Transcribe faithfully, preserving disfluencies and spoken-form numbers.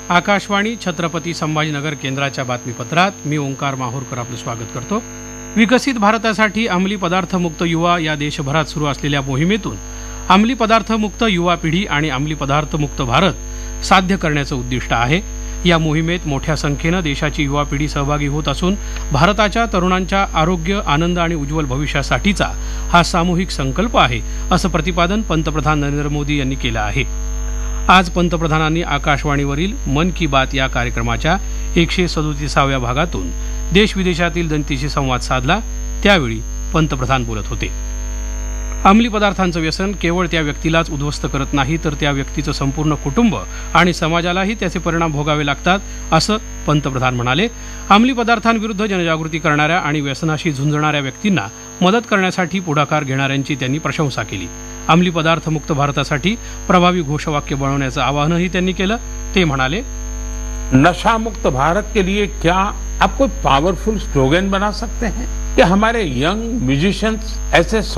आकाशवाणी छत्रपती संभाजीनगर केंद्राच्या बातमीपत्रात मी ओंकार माहूरकर आपलं स्वागत करतो. विकसित भारतासाठी अंमली पदार्थ मुक्त युवा या देशभरात सुरू असलेल्या मोहिमेतून अंमली पदार्थ मुक्त युवा पिढी आणि अंमली पदार्थ मुक्त भारत साध्य करण्याचं उद्दिष्ट आहे. या मोहिमेत मोठ्या संख्येनं देशाची युवा पिढी सहभागी होत असून भारताच्या तरुणांच्या आरोग्य, आनंद आणि उज्ज्वल भविष्यासाठीचा हा सामूहिक संकल्प आहे, असं प्रतिपादन पंतप्रधान नरेंद्र मोदी यांनी केलं आहे. आज पंतप्रधानांनी आकाशवाणीवरील मन की बात या कार्यक्रमाच्या एकशे सदोतीसाव्या भागातून देश विदेशातील जनतेशी संवाद साधला. त्यावेळी पंतप्रधान बोलत होते. अंमली पदार्थांचं व्यसन केवळ त्या व्यक्तीलाच उद्ध्वस्त करत नाही, तर त्या व्यक्तीचं संपूर्ण कुटुंब आणि समाजालाही त्याचे परिणाम भोगावे लागतात, असं पंतप्रधान म्हणाले. अंमली पदार्थांविरुद्ध जनजागृती करणाऱ्या आणि व्यसनाशी झुंजणाऱ्या व्यक्तींना मदत करण्यासाठी पुढाकार घेणाऱ्यांची त्यांनी प्रशंसा केली. अंमली पदार्थ मुक्त भारतासाठी प्रभावी घोषवाक्य बनवण्याचं आवाहनही त्यांनी केलं. ते म्हणाले, नशा मुक्त भारत के लिए क्या आप कोई पावरफुल स्लोगन बना सकते हैं कि हमारे यंग म्यूजिशियंस ऐसे